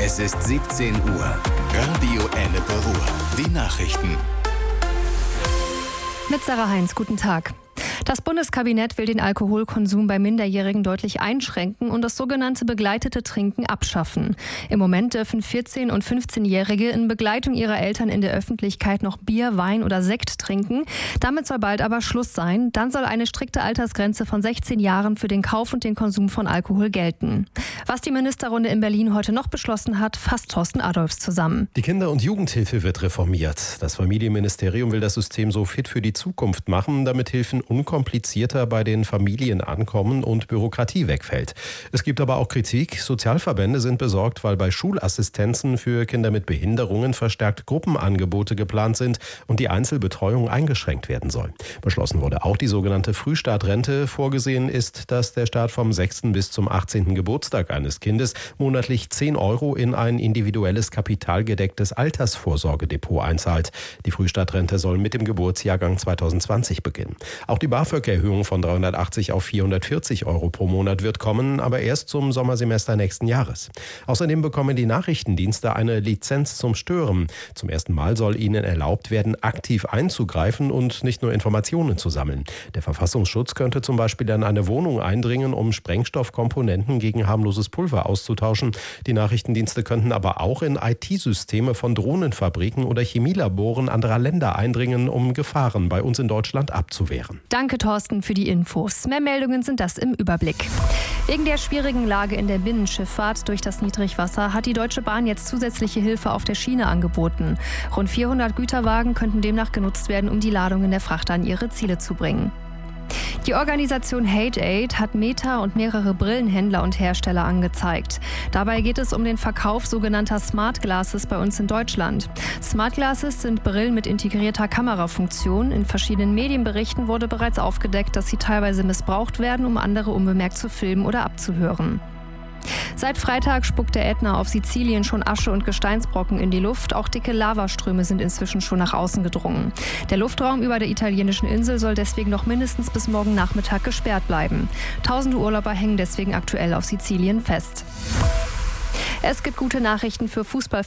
Es ist 17 Uhr. Radio Ennepe Ruhr. Die Nachrichten. Mit Sarah Heinz, guten Tag. Das Bundeskabinett will den Alkoholkonsum bei Minderjährigen deutlich einschränken und das sogenannte begleitete Trinken abschaffen. Im Moment dürfen 14- und 15-Jährige in Begleitung ihrer Eltern in der Öffentlichkeit noch Bier, Wein oder Sekt trinken. Damit soll bald aber Schluss sein. Dann soll eine strikte Altersgrenze von 16 Jahren für den Kauf und den Konsum von Alkohol gelten. Was die Ministerrunde in Berlin heute noch beschlossen hat, fasst Thorsten Adolphs zusammen. Die Kinder- und Jugendhilfe wird reformiert. Das Familienministerium will das System so fit für die Zukunft machen, damit Hilfen unkomplizierter bei den Familien ankommen und Bürokratie wegfällt. Es gibt aber auch Kritik. Sozialverbände sind besorgt, weil bei Schulassistenzen für Kinder mit Behinderungen verstärkt Gruppenangebote geplant sind und die Einzelbetreuung eingeschränkt werden soll. Beschlossen wurde auch die sogenannte Frühstartrente. Vorgesehen ist, dass der Staat vom 6. bis zum 18. Geburtstag eines Kindes monatlich 10 € in ein individuelles kapitalgedecktes Altersvorsorgedepot einzahlt. Die Frühstartrente soll mit dem Geburtsjahrgang 2020 beginnen. Auch die BAföG-Erhöhung von 380 auf 440 € pro Monat wird kommen, aber erst zum Sommersemester nächsten Jahres. Außerdem bekommen die Nachrichtendienste eine Lizenz zum Stören. Zum ersten Mal soll ihnen erlaubt werden, aktiv einzugreifen und nicht nur Informationen zu sammeln. Der Verfassungsschutz könnte zum Beispiel in eine Wohnung eindringen, um Sprengstoffkomponenten gegen harmloses Pulver auszutauschen. Die Nachrichtendienste könnten aber auch in IT-Systeme von Drohnenfabriken oder Chemielaboren anderer Länder eindringen, um Gefahren bei uns in Deutschland abzuwehren. Danke, Thorsten, für die Infos. Mehr Meldungen sind das im Überblick. Wegen der schwierigen Lage in der Binnenschifffahrt durch das Niedrigwasser hat die Deutsche Bahn jetzt zusätzliche Hilfe auf der Schiene angeboten. Rund 400 Güterwagen könnten demnach genutzt werden, um die Ladungen der Frachter an ihre Ziele zu bringen. Die Organisation Hate Aid hat Meta und mehrere Brillenhändler und Hersteller angezeigt. Dabei geht es um den Verkauf sogenannter Smart Glasses bei uns in Deutschland. Smart Glasses sind Brillen mit integrierter Kamerafunktion. In verschiedenen Medienberichten wurde bereits aufgedeckt, dass sie teilweise missbraucht werden, um andere unbemerkt zu filmen oder abzuhören. Seit Freitag spuckt der Ätna auf Sizilien schon Asche und Gesteinsbrocken in die Luft. Auch dicke Lavaströme sind inzwischen schon nach außen gedrungen. Der Luftraum über der italienischen Insel soll deswegen noch mindestens bis morgen Nachmittag gesperrt bleiben. Tausende Urlauber hängen deswegen aktuell auf Sizilien fest. Es gibt gute Nachrichten für Fußball.